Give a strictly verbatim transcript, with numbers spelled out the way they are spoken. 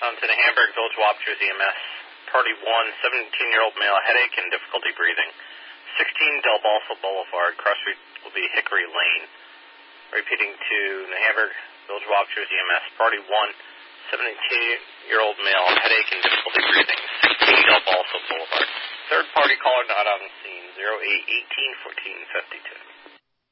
Um, to the Hamburg Village Wapchers E M S. Party one, seventeen-year-old male, headache and difficulty breathing. sixteen Del Balsa Boulevard, cross street will be Hickory Lane. Repeating to the Hamburg Village Wapchers E M S. Party one, seventeen-year-old male, headache and difficulty breathing. sixteen Del Balsa Boulevard. Third party caller not on the scene, zero eight one eight one four five two.